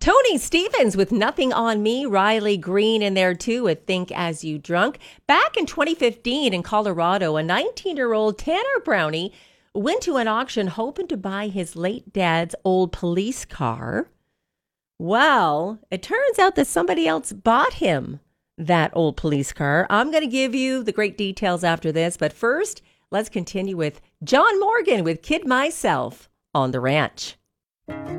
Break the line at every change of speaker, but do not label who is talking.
Tony Stevens with Nothing on Me, Riley Green in there too with Think As You Drunk. Back in 2015 in Colorado, a 19-year-old Tanner Brownie went to an auction hoping to buy his late dad's old police car. Well, it turns out that somebody else bought him that old police car. I'm going to give you the great details after this, but first, let's continue with John Morgan with Kid Myself on the Ranch.